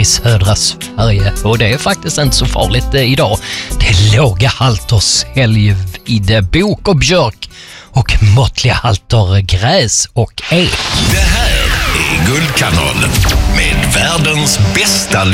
södra Sverige. Och det är faktiskt inte så farligt idag. Det är låga halter säljvid bok och björk och måttliga halter gräs och ek. Det här är Guldkanalen med världens bästa